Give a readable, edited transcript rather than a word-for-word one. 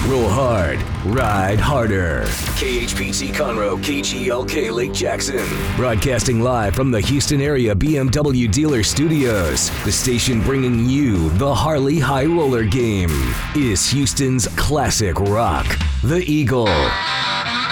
Roll hard, ride harder. KHPC Conroe, KGLK Lake Jackson. Broadcasting live from the Houston area BMW dealer studios. The station bringing you the Harley High Roller game is Houston's classic rock, the Eagle.